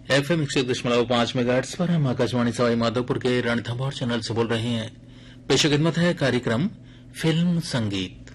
FM 101.5 megahertz पर हम आकाशवाणी सवाई माधोपुर के रणथंभौर चैनल से बोल रहे हैं। पेश खिदमत है कार्यक्रम फिल्म संगीत।